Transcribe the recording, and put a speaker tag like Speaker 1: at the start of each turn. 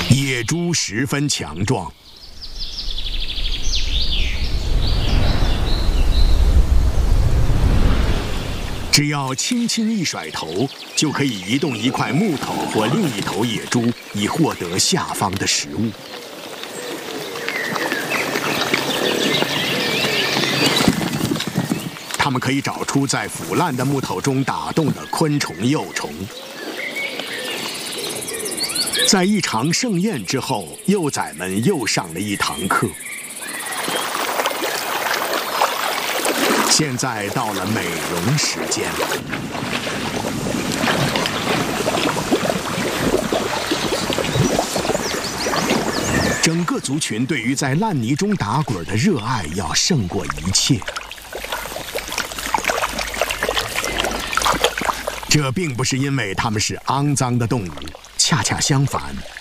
Speaker 1: 野猪十分强壮，只要轻轻一甩头，就可以移动一块木头或另一头野猪，以获得下方的食物。它们可以找出在腐烂的木头中打洞的昆虫幼虫。在一场盛宴之后，幼崽们又上了一堂课。现在到了美容时间。整个族群对于在烂泥中打滚的热爱要胜过一切。这并不是因为它们是肮脏的动物，恰恰相反，